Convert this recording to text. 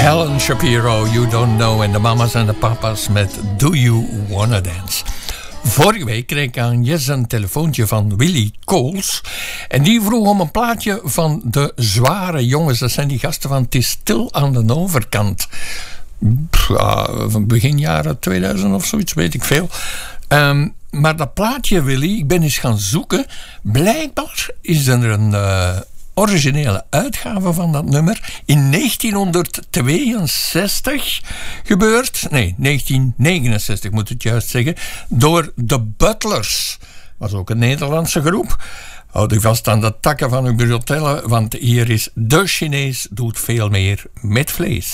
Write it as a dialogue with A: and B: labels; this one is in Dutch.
A: Helen Shapiro, You Don't Know, en de mama's en de papa's met Do You Wanna Dance. Vorige week kreeg ik aan Jess een telefoontje van Willy Kools. En die vroeg om een plaatje van de zware jongens. Dat zijn die gasten van Het is stil aan de overkant. Van begin jaren 2000 of zoiets, weet ik veel. Maar dat plaatje, Willy, ik ben eens gaan zoeken. Blijkbaar is er een originele uitgave van dat nummer in 1962 gebeurd. Nee, 1969 moet het juist zeggen. Door de Butlers. Was ook een Nederlandse groep. Houd u vast aan de takken van uw bretellen, want hier is De Chinees doet veel meer met vlees.